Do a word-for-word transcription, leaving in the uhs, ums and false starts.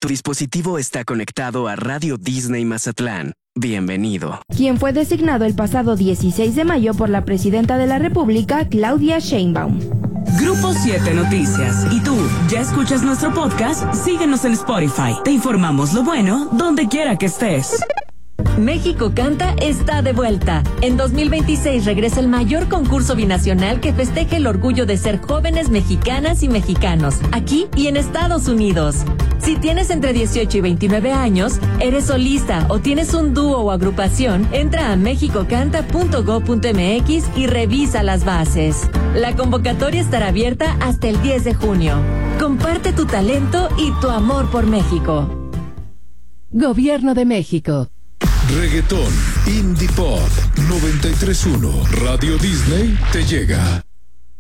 Tu dispositivo está conectado a Radio Disney Mazatlán. Bienvenido. Quien fue designado el pasado dieciséis de mayo por la presidenta de la República, Claudia Sheinbaum. Grupo siete Noticias. ¿Y tú, ya escuchas nuestro podcast? Síguenos en Spotify. Te informamos lo bueno donde quiera que estés. México Canta está de vuelta. En dos mil veintiséis regresa el mayor concurso binacional que festeja el orgullo de ser jóvenes mexicanas y mexicanos, aquí y en Estados Unidos. Si tienes entre dieciocho y veintinueve años, eres solista o tienes un dúo o agrupación, entra a mexicocanta punto gob punto mx y revisa las bases. La convocatoria estará abierta hasta el diez de junio. Comparte tu talento y tu amor por México. Gobierno de México. Reggaetón, Indie Pop, noventa y tres punto uno, Radio Disney te llega.